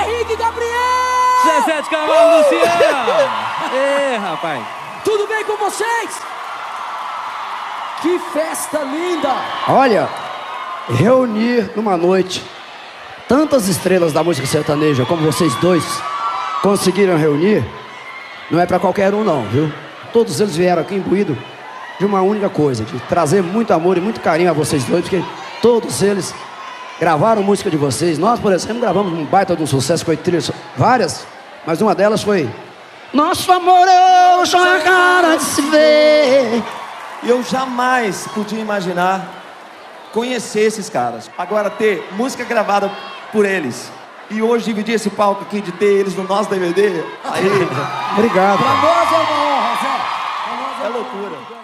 Henrique Gabriel! Zezé de Camargo, Luciano! Ê, rapaz! Tudo bem com vocês? Que festa linda! Olha, reunir numa noite tantas estrelas da música sertaneja como vocês dois conseguiram reunir, não é pra qualquer um não, viu? Todos eles vieram aqui imbuídos de uma única coisa, de trazer muito amor e muito carinho a vocês dois, porque todos eles gravaram música de vocês. Nós, por exemplo, gravamos um baita de um sucesso com trilhas várias, mas uma delas foi Nosso Amor é hoje a cara de se ver. E eu jamais podia imaginar conhecer esses caras. Agora ter música gravada por eles e hoje dividir esse palco aqui, de ter eles no nosso DVD, aí... Obrigado. Pra nós é uma honra, Zé. Pra nós é loucura.